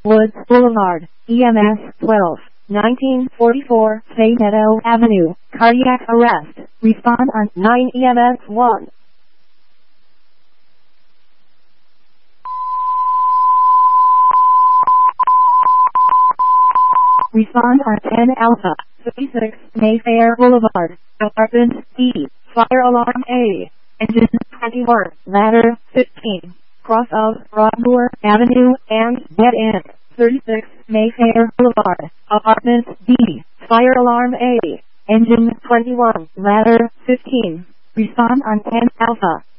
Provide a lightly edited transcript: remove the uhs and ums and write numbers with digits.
Woods Boulevard, EMS 12, 1944, Meadow Avenue, cardiac arrest. Respond on 9 EMS 1. Respond on 10 Alpha, 56, Mayfair Boulevard, Apartment D, Fire Alarm A, Engine 21, Ladder 15, cross of Broadmoor Avenue and Dead End, 36, Mayfair Boulevard, Apartment D, Fire Alarm A, Engine 21, Ladder 15. Respond on 10 Alpha.